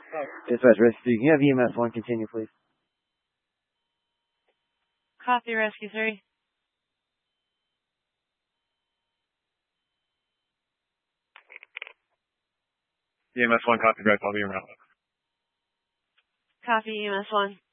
Dispatch Rescue 3, can you have EMS 1 continue, please? Copy, Rescue 3. EMS 1, copy, Greg, I'll be around. Copy, EMS 1.